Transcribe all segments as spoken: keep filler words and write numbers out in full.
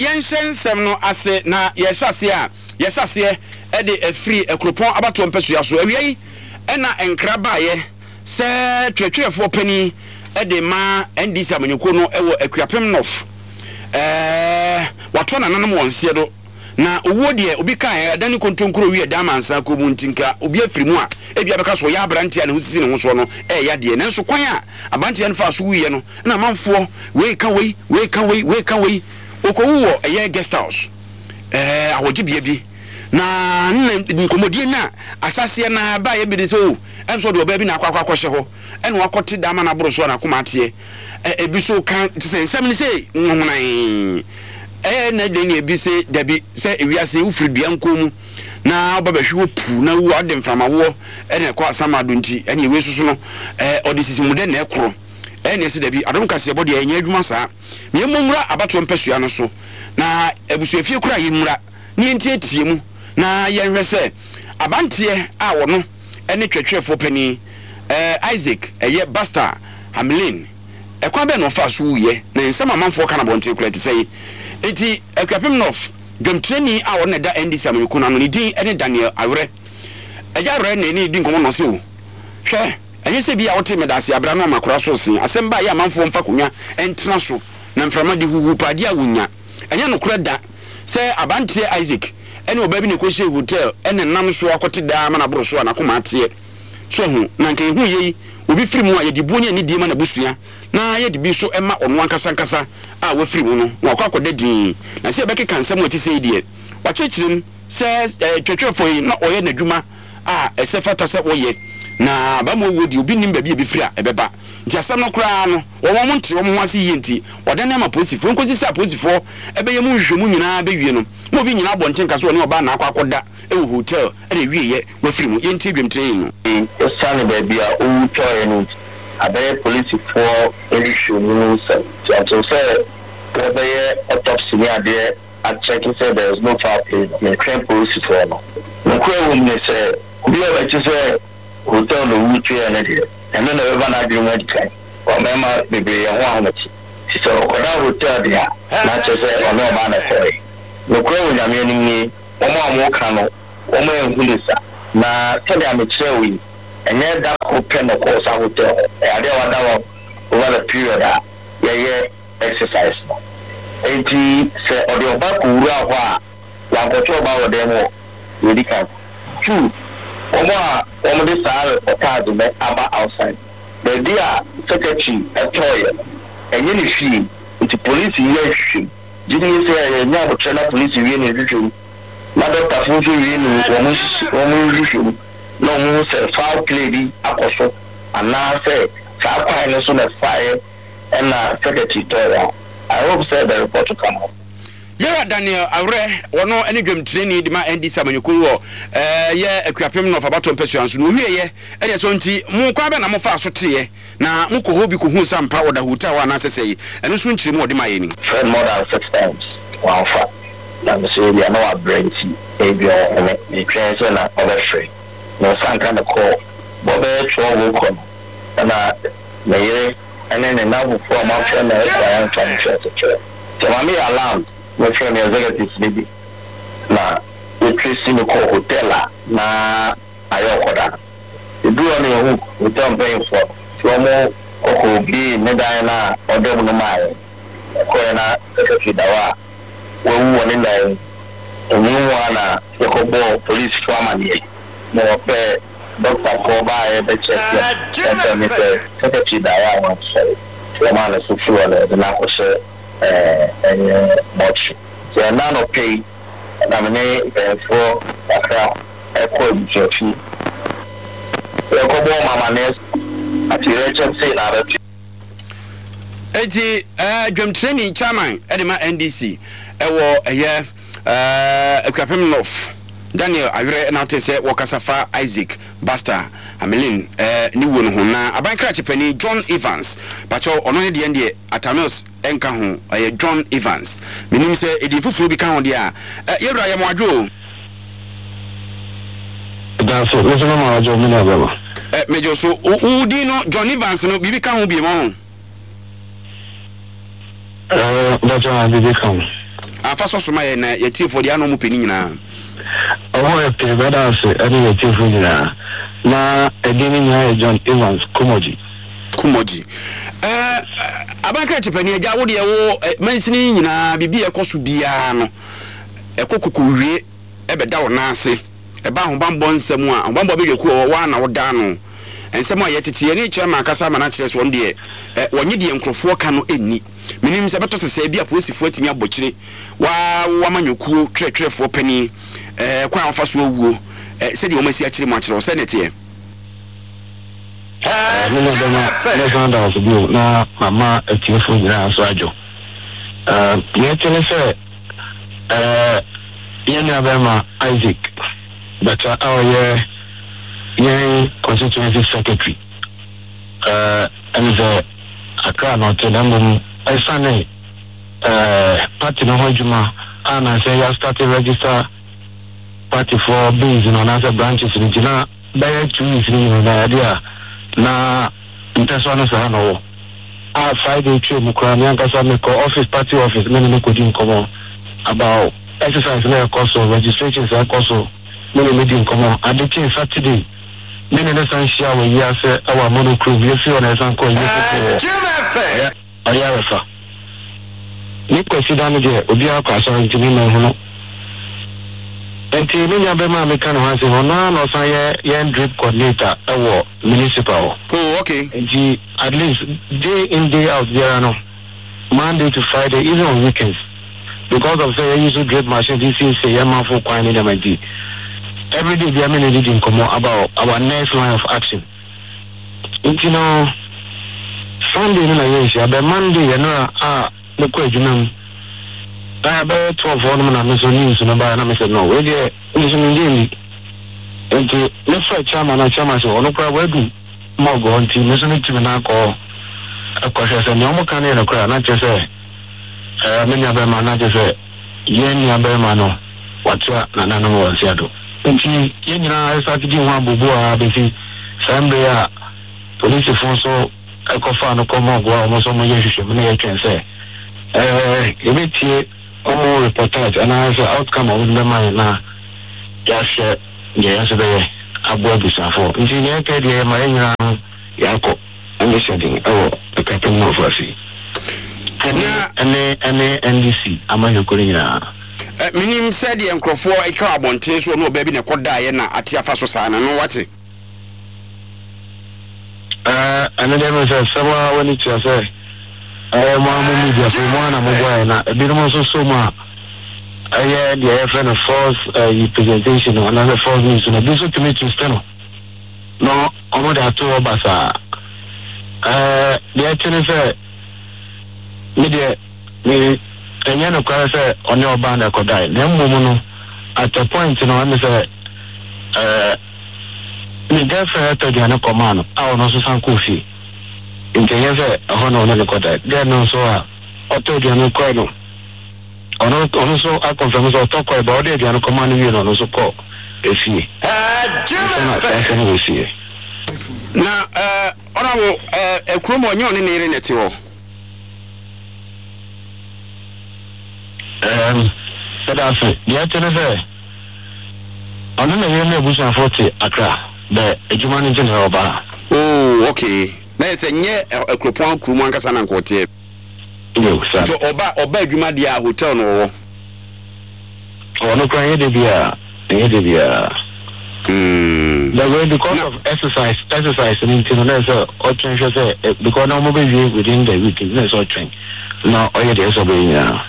yɛnhyɛ nsɛm no ase na yɛhyɛ ase a yɛhyɛ ase ɛde afiri akuropɔn abato mpɛsoa so awia yi ɛna nkra baayɛ sɛ twetwefoɔ pani ɛde ma N D C amanyɔkuo no ɛwɔ akuapem north ɛɛ wato nananom wɔn nseɛ do na owuo deɛ obi kan ɛdan kontonkuro wie dama ansa ko mu ntinka obi afiri mu a ebia bɛka so yɛ abrantia ne ho sisi ne ho so no ɛyɛ deɛ nanso kwan a abrantia no fa so wie no na manfoɔ wei ka wei wei ka wei wei ka wei okowu wɔ ɛyɛ guest house ɛɛ awɔgye bia bi na nkomodie na asase na ba yɛ bi de so ɛnso de oba bi na akwa akwa hyɛ hɔ ɛna wakɔte dama na boro so na koma ateɛ ebi so kan sɛ nsɛm ne sɛ nhonan eh na de ne bi se dabi se ewiase ufiri duanko mu na obabahwe opu na wo ade mframawo ene kwa asamado nti ene ewe susu no eh ode sisi mu de na ekro eh ne se dabi adom kase bode enya adwuma saa me mmumura abato mpasua no so na ebusuafie kura yimura ne ntie tie mu na yenhwe se abantie a wo no ene twetwefo pani eh Isaac eye Basta Hamlin ekwa be no fa so wuye na nsem amanfo kana bonte kura ti sei eti akuapem north dwamtreni a wona da N D C amanyɔkuo no ni din ene Daniel Awre eja Awre ne ni din komo no se o hwɛ enye se bi a wote medase abra no makora so sen asem ba ya amanfo mfa konwa entena so na mframa de huhu pade a wonya enye no kora da se abantie Isaac ene obabi ne kɔhye hotel ene nam so akote da ma na boro so na koma ate so hu na nka ehu yei obi firi mu a yedi buonya ni di ma na busua na yedi bi so ema ono ankasa nkasa a wa firi mu no wa kwa koda din na se beke kansam wati se die wa chechirim se twetwefo yi na oye nadwuma a esefata se oye na ba mo wodi obi nim ba bi e firi a ebeba nti asam no kra no wo mo nti wo mo ase yi nti wada na ma posifo nkosi se posifo ebe ye mu hwehwemu nyina be wie no mo bi nyina bonten kaso ne oba na akwa akoda e wo hotel e de wie ye wa firi mu ye nti dwemtren no e sane ba bia o toye no abe police for issue no so to say the autopsy there I check and say there is no foul play in train police for no no question they say we are to say hotel the route and it and then the one agreement time or mema baby and one much so that hotel there not to say or no man say no question I mean ni omo amu kano omo ehulisa na tell am chewi and yet that open the course hotel and there was over the period that yeah exercise no enti se odi oba kuura ho a wa gocho oba wo dem wo medical two omo a omo de sare otado me aba outside the dia secretary etoye enye ni fi nti police ye hwim jini se ye nya bo chena police wie ni hwim na doctor fu fu wie ni omo omo hwim no omo se foul play bi akoso ana se sa kwa ni so na fire and uh, secretary to I hope say the report to come up. Yeah, Daniel Awre, wono any drum training di ma N D C amanyɔkuo eh ye akuapem no fa bato mpɛsua nso no wie ye ɛde so nti mu kwa ba na mo fa so te na mo kɔ hobi ko hu sampa oda hotel wa na sesei ɛno so nkyiri mu ɔde ma ye ni friend more than six times one fa na me say dia no abranti e bi o me train so na over free no sanka na call bobe tro wo ko na me ye and then now for my friend I am trying to check. So I'm alarmed. My friend is executive maybe. Na we trace me call hotel na ayokoda. You do on your hotel paying for. So mo ko bi me dan na odem no mai. Ko na secretary dawa. We won in there. Enu wana yakobo police family. Mo pe doctor ko ba e be check ya me say secretary da want say the man is sure the na ko say eh eh much so na no pay na me for akra e ko bi chechi e ko bo mama ne ati recheck say na re eti eh dwam training chairman edema N D C e wo eye eh akuapem north Daniel Awre na te se wakasafa Isaac Basta Hamlin eh ni wo no ho na abankra chepani John Evans pacho ono ne de ende Atamios enka ho eh John Evans minim se edi fufuru bi ka ho de a yewra ye mo adwo da so no so ma adwo mi na baba eh mejo so udi no John Evans no bibi ka ho bi mo ho eh da John bibi ka ho na fa so so ma ye na ye tie for dia no mu peni nyina owo e pe bada se ani ye tie for nyina na edini nya John Evans Kumoji Kumoji eh abanka chepani agya wo de wo mansini nyina bibi ekoso bia no ekokuku wie ebeda wo na ase eba ho bambo nsem a ho bambo bedweku wo wa na wo da no ensem a yetete ye ne chairman akasa ma na kire so de eh wonye de enkrofo ka no enni minim se beto sese bia polisifo atimi abokire wa wa manyoku twetwefo pani eh kwa afa so awuo eh se de o masi akire mo akire o se ne tie eh no no no sound out bio na mama etiefo nyina so ajo eh ye tele se eh ye na bema Isaac but our year ye constituency secretary uh and the Accra not them Isane uh party no hojuma and I say you started register party for bees in another branches in Jina by two is in the idea na intention sa no a Friday trip Mukrani Ankasa me office party office many me could come about exercise na koso registration sa koso many meeting come at the Saturday many na san share we ya say our mono crew we see on san ko yi ayafa ni consider me je obi akwa so ntimi me hono enti ni nya be ma me kan ho ase hono no san ye ye drip coordinator ewo municipal oh okay enti at least day in day out there no Monday to Friday even on weekends because of say you use drip machine this is say ya man for kwan ni dem enti every day we are meeting come about our next line of action enti no Sunday na yes ya be Monday ya na ah the question I be twelve on na me so news no ba na me say no we dey we so ndin enti let's try chairman na chairman so no kwa we do mo go enti me so need to na ko akoshe se no mo kan na kwa na che se eh me nya be ma na che se ye nya be ma no wacha na na no wo sia do enti ye nyina start di ho abubu a be si Sunday a police force ekofa no komo go a mo so mo ye hwehwe me na ye twen se eh ebiti omo reportage and as outcome of the man na ya share ya so be abo bisafo nti ne ka de ma nyina yako and shedding oh the captain of us and and N D C amayo kurinya eh minim said the enkrofo e ka abonten so no ba bi ne koda ye na atiafa so sana no wate eh and then say sawa when it say eh mo media so mo na mo boy na e bi no so so ma eh the friend of force representation and another force news no this to me to stand no omo da to obasa eh the actually say media me enya no kwa say oni oba na kodai na mmumu no at a point no am say eh me girlfriend to the na command a ono so san kofi nke say hono no kodai there no so a auto the no ko no ono ono so a confirm so to ko about the no command we no so ko efi eh juma na eh onawo eh ekromo onye oni ne ire neti ho um that's it the tell say ono na ye na busa forty Accra the ejuma ni general ba oh okay na ese nye ekropon krumo ankasa na nkote yo sir so oba oba adwuma dia hotel no wo ono kwa ye de bia ye de bia mm the way because of exercise exercise in internet so or train say because no mo be within the week is so train no o ye de so be ya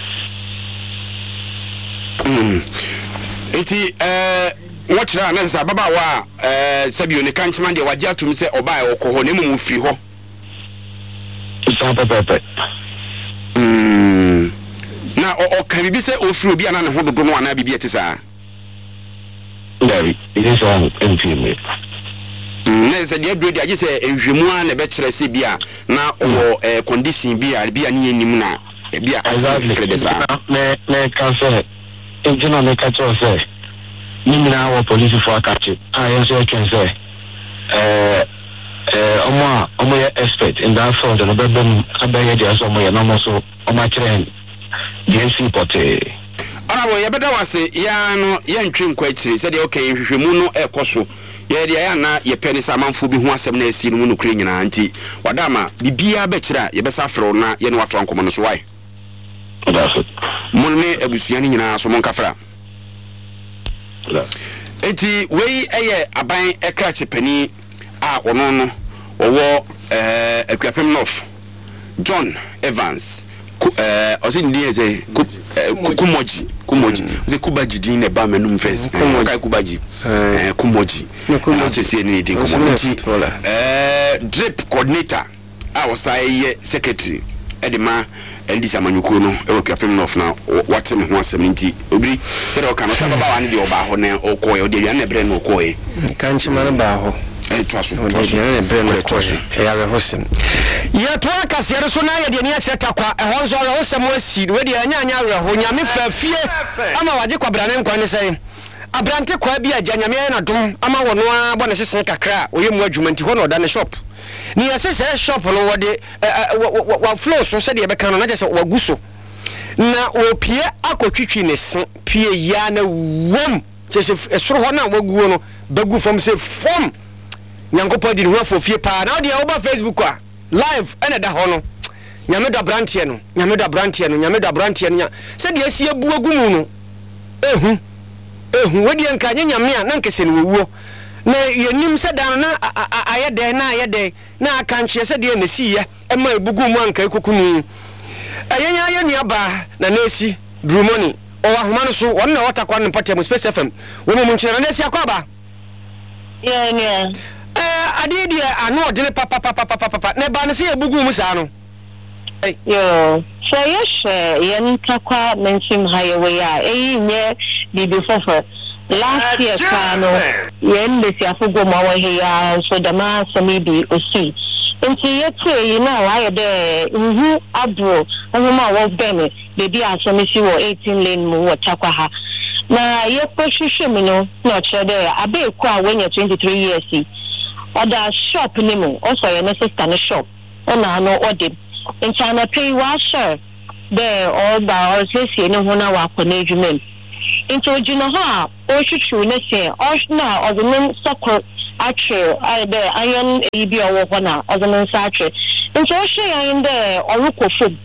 mm eti eh watchra na sa baba wa eh sabio ne kanchima de waje atum se oba e okoho ne mu firi ho so pepe mm na o o kan bibi se ofiri obi ana ne ho dodo no ana bibi etisa David, it is on intimate. Na se de bredi age se enhwemu a na be kire se bia na o condition bia bia ne enim na bia exactly me me can say engine on the catch say ni mina wa police for catch ah yes so can say eh eh omo omo expert in that field no be bem abaye dia so omo ya no so omo kire Jensi Pote. Honorable, you better was say, ya no, yan trim quite said, okay, if you muno e koso. Ye dia na ye peni samanfo bi ho asem na asi no mu no kure nyina anti wadama bibia betira ye besa frɛ na ye no wato ankomo no so wai mun ne abusua ni nyina so mon kafra enti wei eye aban ekrache pani a ono no owo eh Akuapem North John Evans eh osin die ze kumoji kumoji ze kubaji din ne ba menum first kai kubaji eh kumoji na tese ni din kumoji eh drip coordinator a wasai secretary edema Elisa Manyuko no e Akuapem North na wate me ho asem nti obi se de o kan so baba wa ne de o ba ho ne o koye o de wi na bre no koye kan chima na ba ho e twaso o de ne bre no koye e ya be hosem ye to aka se so na ye de ne ya cheta kwa e ho so re hosem asi we de anya anya re ho nyame fa fie ama waje kwabra ne nkwa ne sei abrante kwa bia nyame na dum ama wono a bo ne sesen kakra oyemu adwuma nti ho no da ne shop ni yasese shop no wode wa flow so se de be kan no na je se waguso na opie akotwitwi ne se pie ya na wom je se esoro ho na waguo no bagu fam se fom nyankopɔ di ne ho afofie pa na de oba Facebook a live ene da ho no nyame da brantie no nyame da brantie no nyame da brantie no se de asie bu agumu no ehu ehu wodi enka nyame a na nkese ne wuo na yenim se dan na ayede na ayede na akanche se de na siye e ma ebugu mu anka ekukunu ayenya ye nuaba na nesi drumoni o ahoma no so won na watakwa no patia mu Space F M wo mu nkyere na esi akwaba yeah yeah eh ade de anu odene papa papa papa papa na ba no se ebugu mu sa no yo so yes ye ntakwa mensim highway a eyi nye bibi fofo last year kano yen besi afugo ma wa here so dama samibi osi nti yete yi na wa ye de nhu abro ohuma wa bene baby asomisi wo eighteen lane mu wo takwa ha na ye kwahwehwe mi no na che de abe ku a wenya twenty-three years oda shop ni mu also ye na sister no shop ona no ode nti ana pay wa share de all ba or sesi ni ho na wa kona adwuma into ojina ha o twitwu ne se o na ozenin sokor atwe ai be ayon ebi owo ho na ozenin sa atwe into o hwe yan de orukofom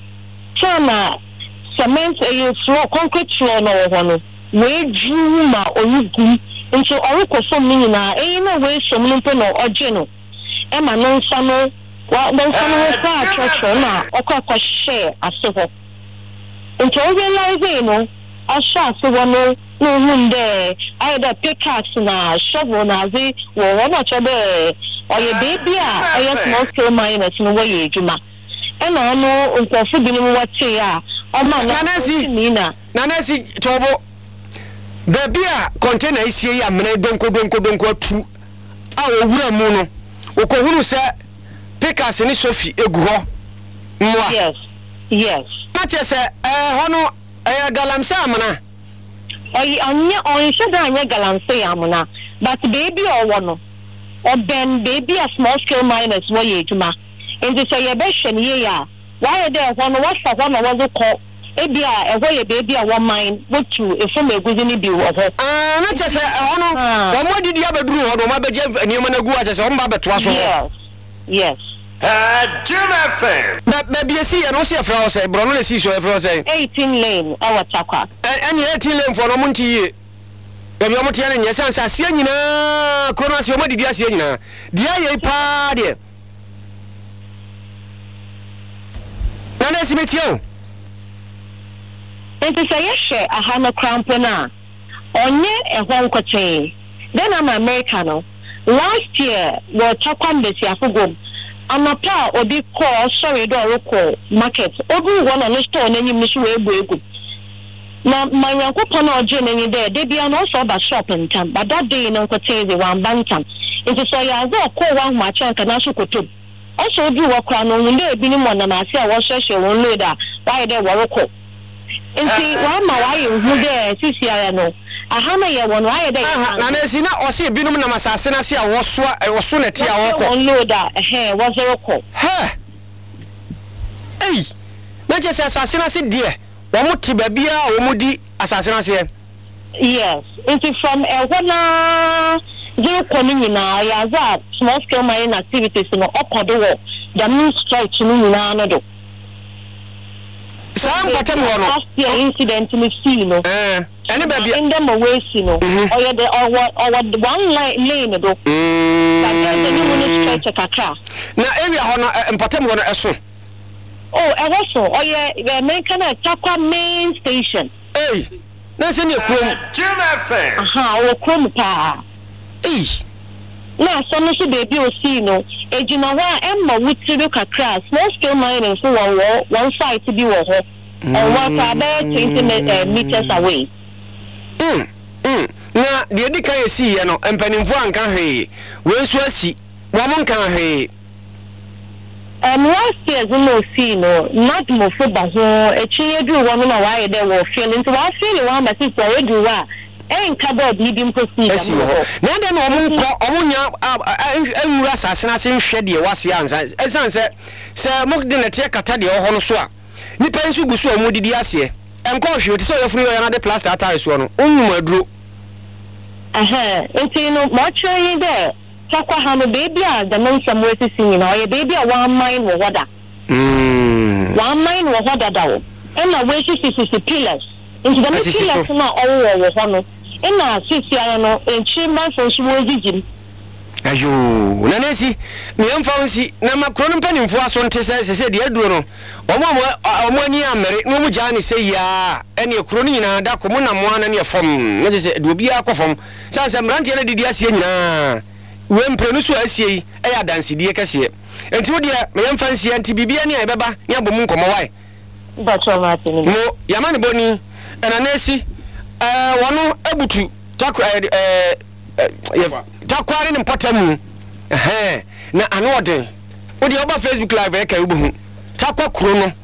so na cement e floor concrete floor no ho no we dru ma orugum into orukofom ni na e na we som no po no oje no e ma no nsa no wa no nsa no kwa church na okwa kwa share aso into o realize no asha so wono no hunde either pickaxe na shovel na zi wo wono chobe oye baby a oye small scale miners no wo ye djuma e na no nkofo bi no wate a o ma na nanasi nina nanasi tobo baby a container isie ya mena donko donko donko atu a owura mu no okohuru se pickaxe ni sofi egu ho mwa yes yes na chese eh hono eh galamse amana oyi anya oyi shoda anya galamse amana but baby o wono o ben baby a small scale miners wo ye djuma enti so ye be hwe ne ye ya why there hono what for hono wo ko ebi a eho ye baby a wo mine wo tu efo meguzi ni bi wo ho ah na chese hono wo mo didi abeduru ho do ma beje niam na gu a chese o mba beto aso yes yes Uh, Jim F M. But baby, see, I don't see a flower say, but only see so a flower say. eighteen lane, our takwa. And eighteen lane for no monty. Baby, I'm telling you, yes, I see you now. Cronas, your money, dear, see you now. Dear, party. Nana, see me too. And to say, yes, I have no crampona. Onye a one cote. Then I'm Americano. Last year, we're talking about Yafugo. Anapa obi call sorry do roko market obi one on store na nyim nso we ebu egu na manyankopon na oje na nyi there de bia no so ba shop ntam but that day no kwete the one bantam into so ya zo call one ma chanka na so kotom also obi wo kra no nde ebi ni mo na na ase a wo hwehwe won loader why there wo roko nti wa ma wa ye hu there sisi aya no ahama ye won why there na na si na o se binum na masase na se a wo so wo so na ti a wo ko won loader eh wo zero ko ha ei na je se asase na se die wɔn ti baabi a wɔn di asase n'aseɛ. Yes, nti from ɛhɔ zero kɔni nyinaa yɛadze a small scale mining activities no ɔkɔdo wɔ dam stretch no nyinaa no do. saa mpɔtam wɔ no last year incident no sii no ɛɛ ɛne baabi a ndɛm away si no ɔyɛ de ɔwɔ ɔwɔ one line lane do kakra de ne mu no stretch kakra na area hɔ no mpɔtam wɔ no ɛso oh ɛwɔ so ɔyɛ mɛnka na Takwa main station ei na sɛ ne kurom Jim F M aha ɔwɔ kurom paa ei na asɔm so baby osi no ejina hɔ a ɛmma wutiri kakra small scale mining so wɔ wɔ one site bi wɔ hɔ ɔwɔ fa bɛyɛ twenty meters away mm mm na deɛ di kan esi yɛ no mpanimfo anka hwee wɔn nso asi wɔn nka hwee um last year no osi no not mo fo ba ho echi edu wɔ no na wayɛ dɛ wɔ feel nti wa feel wa ma sisi edu wa enka board bi bi mposi da mo na dem na omun ko omun nya enwura asase na se nhwe de wase ansa esan se se mokde na tie kata de ho no so a nipa nso gusu omudidi ase enko hwe ti so yefuru yo na de plaster atare so no onwum aduro aha enti no mo try yin de Takwa ha no baby a the non some way sisi ni na o ye baby a one mine wo hoda mm one mine wo hoda dawo e na we sisi sisi pillars into the pillars na owo wo ho no e na sisi ara no enchi man so so wo gigim ayo na nesi me emfa nsi na makro no mpanimfo aso nte se se de aduro no omo omo ani amere no mu gya ne se ya ene ekro no nyina da komo na mo ana ne fom ne se de obi akofom sanse mrantie na didi asie nyina we mpre no so asie yi e ya dansidie kase enti wo de me emfa nsi anti bibia ne ebeba ne abom nkomo wai ba choma tini mo yamane boni na nesi eh wono abutu Takwa eh Takwa ne mpɔtamu eh na anoden wo de oba Facebook live e ka ubu Takwa kuro no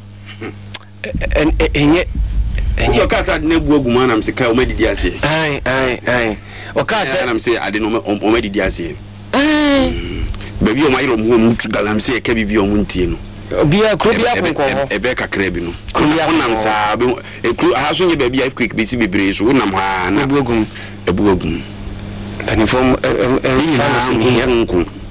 enye enye o ka sa de na bu aguma na msika o madidi ase ai ai ai o ka sa na mse ade no o madidi ase eh baby o mayiro mu mutu galam se e ka bibi o muntie no bia kuro bia ko ko e be kakra bi no onam sa e kuro ha so nye baby quick be si bebre so onam ha na bu agum ebu agum tanifom e e e